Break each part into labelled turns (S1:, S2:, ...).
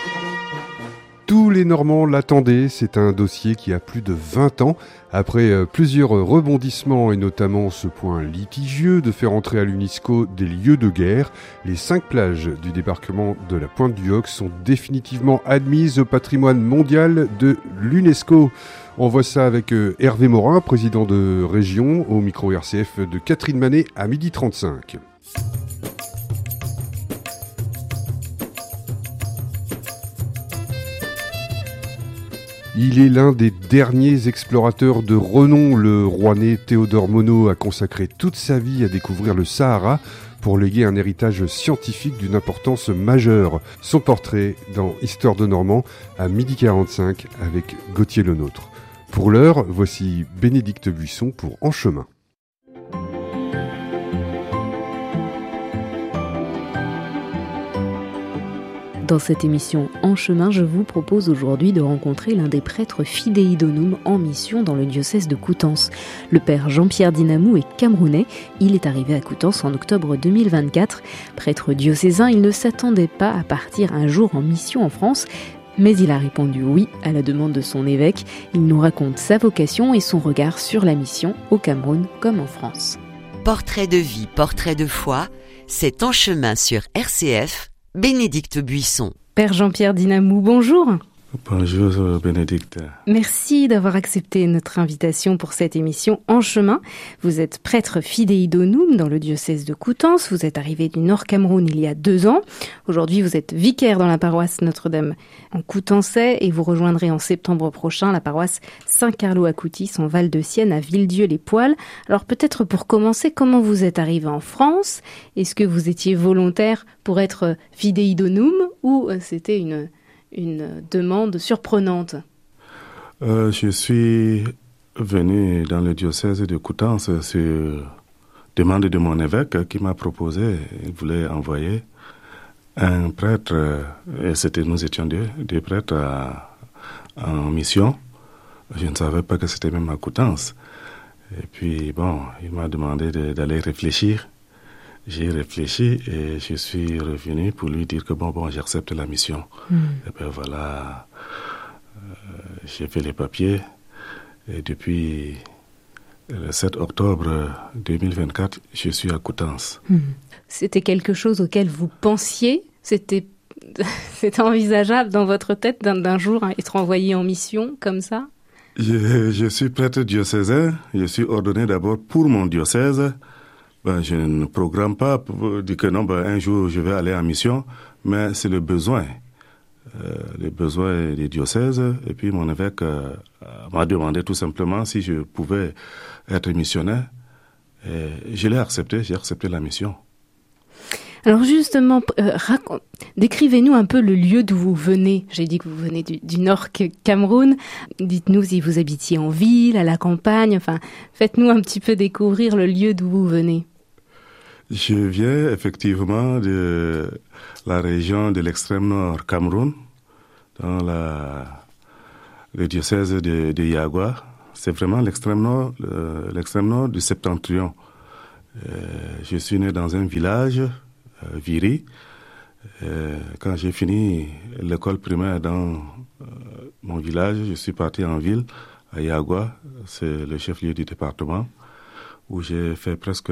S1: Tous les Normands l'attendaient, c'est un dossier qui a plus de 20 ans. Après plusieurs rebondissements et notamment ce point litigieux de faire entrer à l'UNESCO des lieux de guerre, les 5 plages du débarquement de la Pointe du Hoc sont définitivement admises au patrimoine mondial de l'UNESCO. On voit ça avec Hervé Morin, président de région, au micro RCF de Catherine Manet à 12h35. Il est l'un des derniers explorateurs de renom. Le Rouennais Théodore Monod a consacré toute sa vie à découvrir le Sahara pour léguer un héritage scientifique d'une importance majeure. Son portrait dans Histoire de Normand à 12h45 avec Gauthier Lenôtre. Pour l'heure, voici Bénédicte Buisson pour En Chemin.
S2: Dans cette émission En Chemin, je vous propose aujourd'hui de rencontrer l'un des prêtres fidei donum en mission dans le diocèse de Coutances. Le père Jean-Pierre Dinamou est camerounais. Il est arrivé à Coutances en octobre 2024. Prêtre diocésain, il ne s'attendait pas à partir un jour en mission en France, mais il a répondu oui à la demande de son évêque. Il nous raconte sa vocation et son regard sur la mission au Cameroun comme en France.
S3: Portrait de vie, portrait de foi, c'est En Chemin sur RCF. Bénédicte Buisson.
S2: Père Jean-Pierre Dinamou, bonjour.
S4: Bonjour Bénédicte.
S2: Merci d'avoir accepté notre invitation pour cette émission En Chemin. Vous êtes prêtre fidei donum dans le diocèse de Coutances. Vous êtes arrivé du Nord Cameroun il y a 2 ans. Aujourd'hui, vous êtes vicaire dans la paroisse Notre-Dame en Coutançais et vous rejoindrez en septembre prochain la paroisse Saint-Carlo-à-Coutis en Val-de-Sienne à Villedieu-les-Poêles. Alors peut-être pour commencer, comment vous êtes arrivé en France ? Est-ce que vous étiez volontaire pour être fidei donum ou c'était une demande surprenante?
S4: Je suis venu dans le diocèse de Coutances sur demande de mon évêque qui m'a proposé, il voulait envoyer un prêtre, et nous étions deux prêtres en mission. Je ne savais pas que c'était même à Coutances. Et puis il m'a demandé d'aller réfléchir. J'ai réfléchi et je suis revenu pour lui dire que j'accepte la mission. Et bien voilà, j'ai fait les papiers et depuis le 7 octobre 2024, je suis à Coutances.
S2: C'était quelque chose auquel vous pensiez ? C'était envisageable dans votre tête d'un jour être envoyé en mission comme ça ?
S4: Je suis prêtre diocésain, je suis ordonné d'abord pour mon diocèse. Je ne programme pas pour dire que un jour je vais aller en mission, mais c'est le besoin des diocèses. Et puis mon évêque m'a demandé tout simplement si je pouvais être missionnaire. Et je l'ai accepté, j'ai accepté la mission.
S2: Alors justement, décrivez-nous un peu le lieu d'où vous venez. J'ai dit que vous venez du Nord Cameroun. Dites-nous si vous habitiez en ville, à la campagne. Enfin, faites-nous un petit peu découvrir le lieu d'où vous venez.
S4: Je viens effectivement de la région de l'extrême nord Cameroun, dans le diocèse de Yagua. C'est vraiment l'extrême nord du septentrion. Je suis né dans un village, Viri. Quand j'ai fini l'école primaire dans mon village, je suis parti en ville, à Yagua, c'est le chef-lieu du département, où j'ai fait presque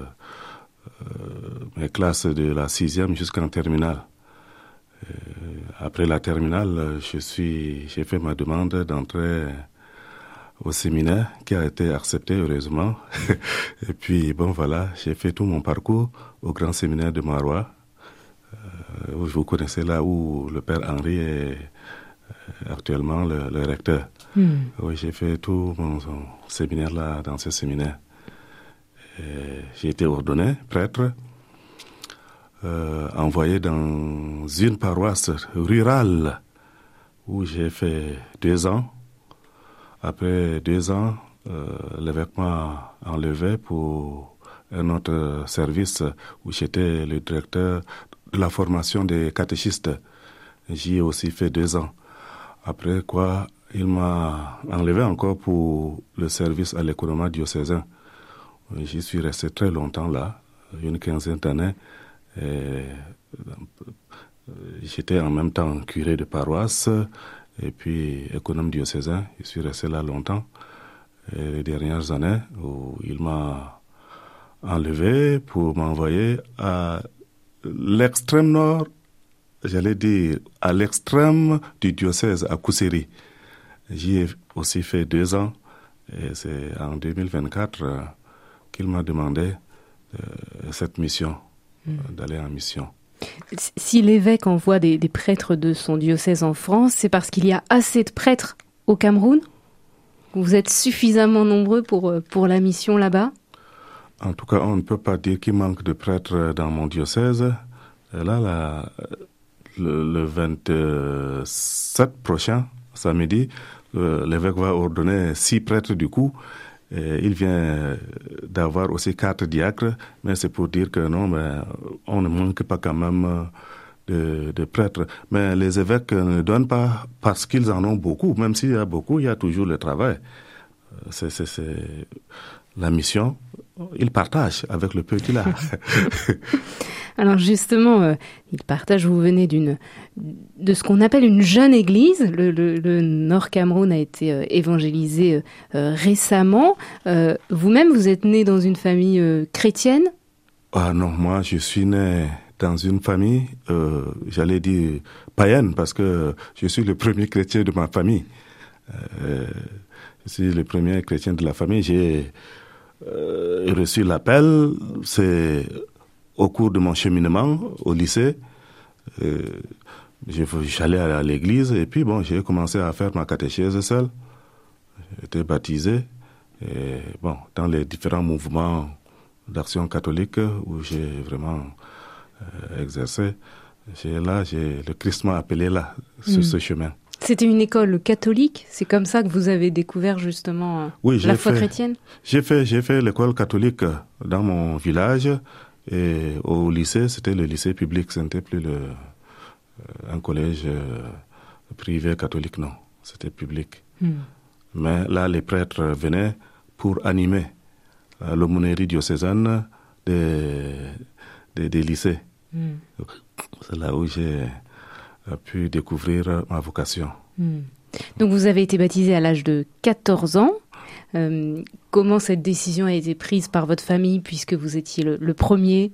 S4: mes classes de la 6e jusqu'en terminale. Après la terminale, j'ai fait ma demande d'entrer au séminaire qui a été accepté heureusement. Et puis j'ai fait tout mon parcours au grand séminaire de Marois. Vous connaissez là où le père Henri est actuellement le recteur. Oui, j'ai fait tout mon séminaire là, dans ce séminaire. J'ai été ordonné prêtre, envoyé dans une paroisse rurale où j'ai fait 2 ans. Après 2 ans, l'évêque m'a enlevé pour un autre service où j'étais le directeur de la formation des catéchistes. J'y ai aussi fait 2 ans. Après quoi, il m'a enlevé encore pour le service à l'économie diocésain. J'y suis resté très longtemps là, une 15aine d'années. Et J'étais en même temps curé de paroisse et puis économe diocésain. Je suis resté là longtemps. Et les dernières années où il m'a enlevé pour m'envoyer à l'extrême nord, j'allais dire à l'extrême du diocèse, à Kousséri. J'y ai aussi fait 2 ans et c'est en 2024 qu'il m'a demandé cette mission, d'aller en mission.
S2: Si l'évêque envoie des prêtres de son diocèse en France, c'est parce qu'il y a assez de prêtres au Cameroun? Vous êtes suffisamment nombreux pour la mission là-bas?
S4: En tout cas, on ne peut pas dire qu'il manque de prêtres dans mon diocèse. Et là, le 27 prochain, samedi, l'évêque va ordonner 6 prêtres du coup. Et il vient d'avoir aussi 4 diacres, mais c'est pour dire que non, mais on ne manque pas quand même de prêtres. Mais les évêques ne donnent pas parce qu'ils en ont beaucoup. Même s'il y a beaucoup, il y a toujours le travail. C'est la mission. Ils partagent avec le peu qu'il a.
S2: Alors justement, il partage, vous venez de ce qu'on appelle une jeune église. Le Nord Cameroun a été évangélisé récemment. Vous-même, vous êtes né dans une famille chrétienne?
S4: Ah non, moi je suis né dans une famille, j'allais dire païenne, parce que je suis le premier chrétien de ma famille. Je suis le premier chrétien de la famille. J'ai reçu l'appel, c'est au cours de mon cheminement au lycée. J'allais à l'église et puis bon, j'ai commencé à faire ma catéchèse seul. J'étais baptisé. Et bon, dans les différents mouvements d'action catholique où j'ai vraiment exercé, le Christ m'a appelé là, sur ce chemin.
S2: C'était une école catholique? C'est comme ça que vous avez découvert justement la foi chrétienne? J'ai
S4: fait l'école catholique dans mon village et au lycée, c'était le lycée public, ce n'était plus un collège privé catholique, non, c'était public. Mais là, les prêtres venaient pour animer l'aumônerie diocésaine des lycées. C'est là où j'ai pu découvrir ma vocation.
S2: Donc vous avez été baptisé à l'âge de 14 ans. Comment cette décision a été prise par votre famille puisque vous étiez le premier?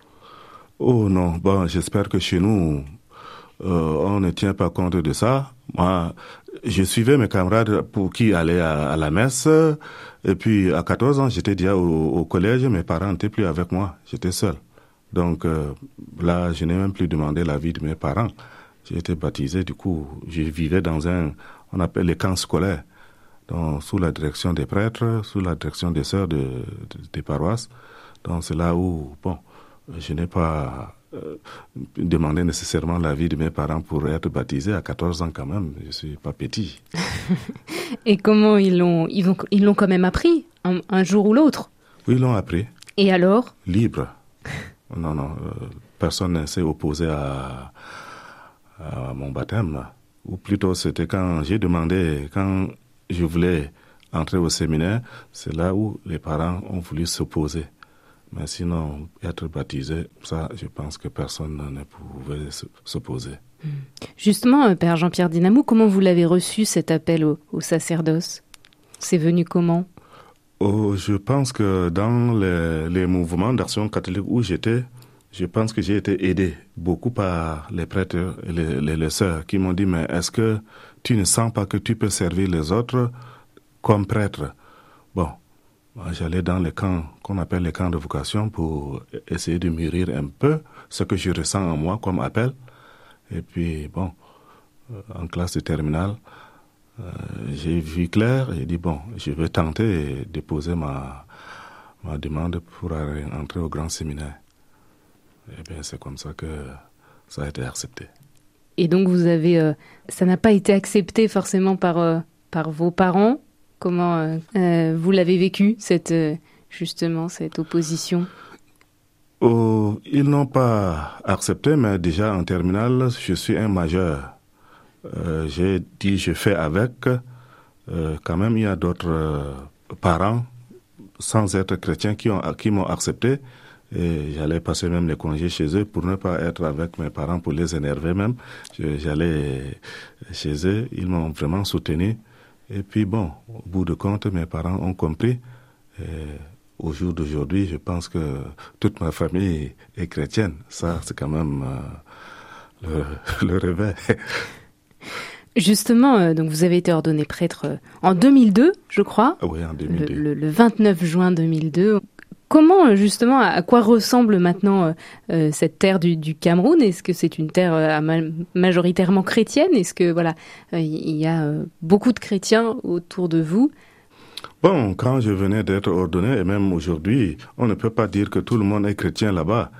S4: Oh non, bon, j'espère que chez nous, on ne tient pas compte de ça. Moi, je suivais mes camarades pour qui allaient à la messe. Et puis, à 14 ans, j'étais déjà au collège. Mes parents n'étaient plus avec moi. J'étais seul. Donc, là, je n'ai même plus demandé l'avis de mes parents. J'ai été baptisé. Du coup, je vivais dans on appelle les camps scolaires. Donc, sous la direction des prêtres, sous la direction des sœurs des paroisses. Donc, c'est là où, bon, je n'ai pas demandé nécessairement l'avis de mes parents pour être baptisé à 14 ans quand même. Je suis pas petit.
S2: Et comment ils l'ont quand même appris, un jour ou l'autre?
S4: Oui, ils l'ont appris.
S2: Et alors?
S4: Libre. Non, personne ne s'est opposé à mon baptême. Ou plutôt, c'était quand je voulais entrer au séminaire, c'est là où les parents ont voulu s'opposer. Mais sinon, être baptisé, ça, je pense que personne ne pouvait s'opposer.
S2: Justement, Père Jean-Pierre Dinamou, comment vous l'avez reçu, cet appel au sacerdoce? C'est venu comment?
S4: Je pense que dans les mouvements d'action catholique où j'étais, je pense que j'ai été aidé beaucoup par les prêtres et les sœurs qui m'ont dit « Mais est-ce que tu ne sens pas que tu peux servir les autres comme prêtre ?» Bon, moi, j'allais dans les camps qu'on appelle les camps de vocation pour essayer de mûrir un peu ce que je ressens en moi comme appel. Et puis, bon, en classe de terminale, j'ai vu clair et dit, bon, je vais tenter et déposer ma demande pour entrer au grand séminaire. Et bien, c'est comme ça que ça a été accepté.
S2: Et donc, ça n'a pas été accepté forcément par vos parents? Comment vous l'avez vécu, cette opposition?
S4: Ils n'ont pas accepté, mais déjà en terminale, je suis un majeur. J'ai dit, je fais avec. Quand même, il y a d'autres parents, sans être chrétiens, qui m'ont accepté. Et j'allais passer même les congés chez eux pour ne pas être avec mes parents, pour les énerver même. J'allais chez eux, ils m'ont vraiment soutenu. Et puis bon, au bout de compte, mes parents ont compris. Et au jour d'aujourd'hui, je pense que toute ma famille est chrétienne. Ça, c'est quand même le réveil.
S2: Justement, donc vous avez été ordonné prêtre en 2002, je crois.
S4: Oui, en 2002.
S2: Le 29 juin 2002. Comment, justement, à quoi ressemble maintenant cette terre du Cameroun? Est-ce que c'est une terre majoritairement chrétienne? Est-ce que, voilà, il y a beaucoup de chrétiens autour de vous?
S4: Bon, quand je venais d'être ordonné, et même aujourd'hui, on ne peut pas dire que tout le monde est chrétien là-bas.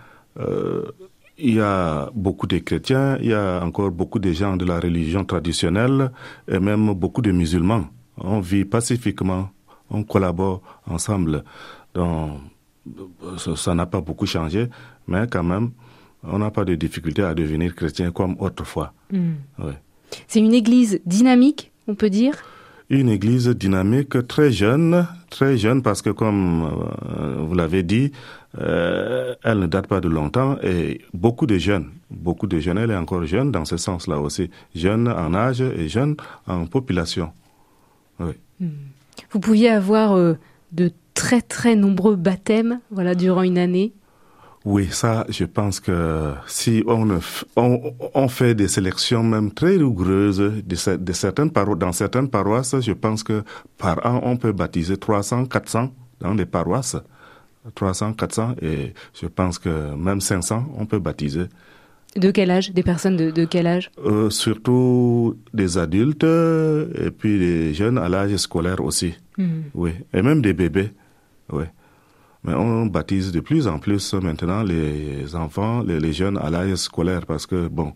S4: Il y a beaucoup de chrétiens, il y a encore beaucoup de gens de la religion traditionnelle et même beaucoup de musulmans. On vit pacifiquement, on collabore ensemble. Donc, ça n'a pas beaucoup changé, mais quand même, on n'a pas de difficulté à devenir chrétien comme autrefois. Oui.
S2: C'est une église dynamique, on peut dire?
S4: Une église dynamique, très jeune parce que comme vous l'avez dit, elle ne date pas de longtemps et beaucoup de jeunes, elle est encore jeune dans ce sens-là aussi, jeune en âge et jeune en population. Oui.
S2: Vous pouviez avoir de très très nombreux baptêmes, voilà, durant une année.
S4: Oui, ça, je pense que si on fait des sélections même très rigoureuses dans certaines paroisses, je pense que par an, on peut baptiser 300, 400 dans les paroisses. 300, 400 et je pense que même 500, on peut baptiser.
S2: De quel âge? Des personnes de quel âge?
S4: Surtout des adultes et puis des jeunes à l'âge scolaire aussi. Oui, et même des bébés. Oui. Mais on baptise de plus en plus maintenant les enfants, les jeunes à l'âge scolaire parce que, bon,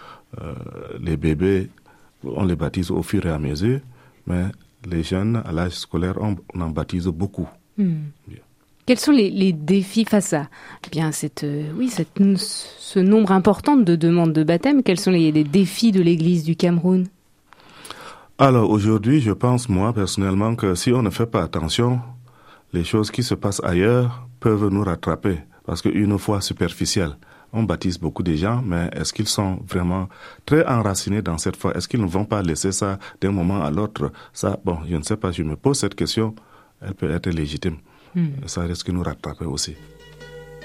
S4: les bébés, on les baptise au fur et à mesure, mais les jeunes à l'âge scolaire, on en baptise beaucoup.
S2: Quels sont les défis face à ce nombre important de demandes de baptême? Quels sont les défis de l'Église du Cameroun?
S4: Alors aujourd'hui, je pense moi personnellement que si on ne fait pas attention, les choses qui se passent ailleurs peuvent nous rattraper parce qu'une foi superficielle, on baptise beaucoup de gens, mais est-ce qu'ils sont vraiment très enracinés dans cette foi? Est-ce qu'ils ne vont pas laisser ça d'un moment à l'autre? Ça, bon, je ne sais pas, je me pose cette question, elle peut être légitime. Ça risque de nous rattraper aussi.